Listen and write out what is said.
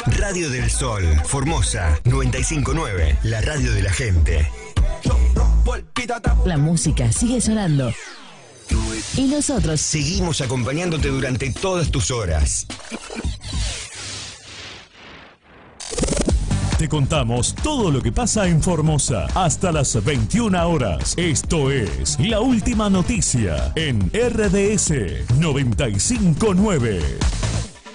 Radio del Sol, Formosa 959, la radio de la gente. La música sigue sonando. Y nosotros seguimos acompañándote durante todas tus horas. Te contamos todo lo que pasa en Formosa hasta las 21 horas. Esto es La Última Noticia en RDS 959.